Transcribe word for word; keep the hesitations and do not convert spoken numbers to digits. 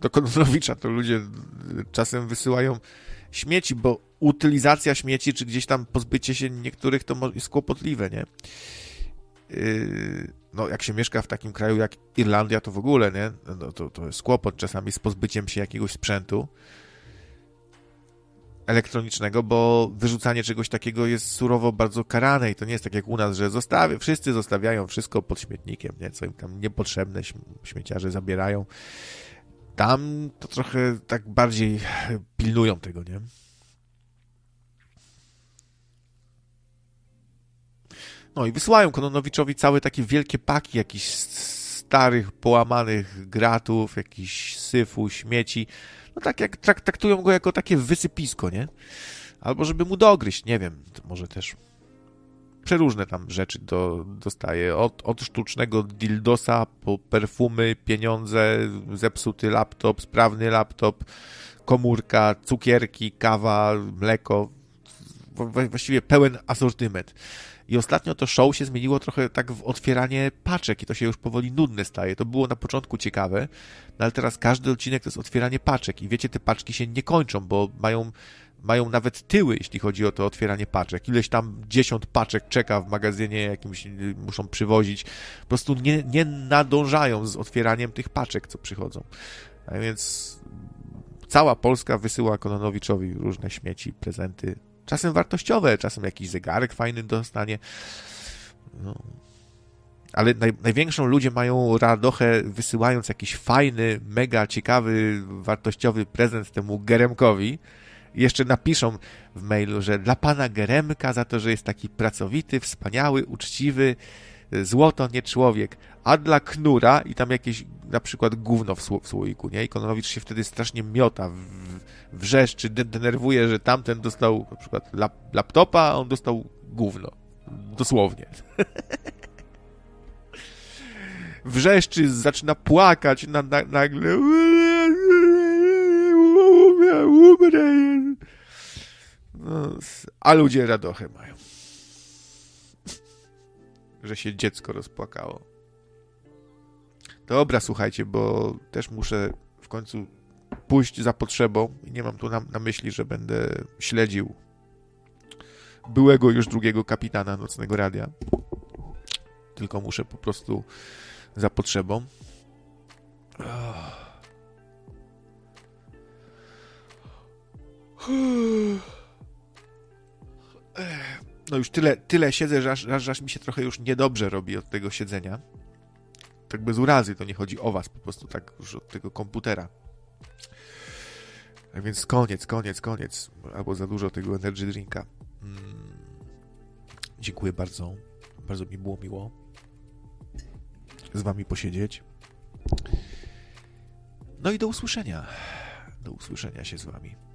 do Kononowicza to ludzie czasem wysyłają śmieci, bo utylizacja śmieci, czy gdzieś tam pozbycie się niektórych, to jest kłopotliwe, nie? Yy, no, jak się mieszka w takim kraju jak Irlandia, to w ogóle, nie? No, to, to jest kłopot czasami z pozbyciem się jakiegoś sprzętu elektronicznego, bo wyrzucanie czegoś takiego jest surowo bardzo karane i to nie jest tak jak u nas, że zostawię, wszyscy zostawiają wszystko pod śmietnikiem, nie? Co im tam niepotrzebne śmieciarze zabierają. Tam to trochę tak bardziej pilnują tego, nie? No i wysyłają Kononowiczowi całe takie wielkie paki jakichś starych, połamanych gratów, jakichś syfu, śmieci. No tak jak traktują go jako takie wysypisko, nie? Albo żeby mu dogryźć, nie wiem, może też przeróżne tam rzeczy do, dostaje. Od, od sztucznego dildosa po perfumy, pieniądze, zepsuty laptop, sprawny laptop, komórka, cukierki, kawa, mleko. Właściwie pełen asortyment. I ostatnio to show się zmieniło trochę tak w otwieranie paczek i to się już powoli nudne staje. To było na początku ciekawe, no ale teraz każdy odcinek to jest otwieranie paczek i wiecie, te paczki się nie kończą, bo mają, mają nawet tyły, jeśli chodzi o to otwieranie paczek. Ileś tam dziesiąt paczek czeka w magazynie jakimś, muszą przywozić. Po prostu nie, nie nadążają z otwieraniem tych paczek, co przychodzą. A więc cała Polska wysyła Kononowiczowi różne śmieci, prezenty. Czasem wartościowe, czasem jakiś zegarek fajny dostanie. No. Ale naj, największą ludzie mają radochę, wysyłając jakiś fajny, mega ciekawy, wartościowy prezent temu Geremkowi. I jeszcze napiszą w mailu, że dla pana Geremka za to, że jest taki pracowity, wspaniały, uczciwy, złoto, nie człowiek. A dla Knura i tam jakieś na przykład gówno w, sło, w słoiku, nie? I Kononowicz się wtedy strasznie miota, w, wrzeszczy, denerwuje, że tamten dostał na przykład lap, laptopa, a on dostał gówno. Dosłownie. Wrzeszczy, zaczyna płakać, na, na, nagle umrę, umrę. No, a ludzie radochę mają. Że się dziecko rozpłakało. Dobra, słuchajcie, bo też muszę w końcu pójść za potrzebą i nie mam tu na, na myśli, że będę śledził byłego już drugiego kapitana Nocnego Radia. Tylko muszę po prostu za potrzebą. No już tyle, tyle siedzę, że aż, aż, aż mi się trochę już niedobrze robi od tego siedzenia. Tak bez urazy, to nie chodzi o was, po prostu tak już od tego komputera. A więc koniec, koniec, koniec. Albo za dużo tego energy drinka. Mm. Dziękuję bardzo. Bardzo mi było miło z wami posiedzieć. No i do usłyszenia. Do usłyszenia się z wami.